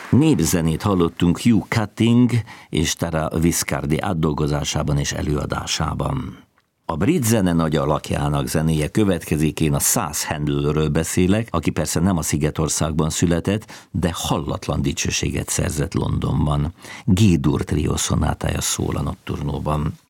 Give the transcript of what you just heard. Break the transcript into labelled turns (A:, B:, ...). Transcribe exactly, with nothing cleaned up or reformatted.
A: Népzenét hallottunk Hugh Cutting és Tara Viscardi átdolgozásában és előadásában. A brit zene nagy alakjának zenéje következik, én a Saz Handlerről beszélek, aki persze nem a Szigetországban született, de hallatlan dicsőséget szerzett Londonban. G-dur trió szonátája szól a Nocturnóban.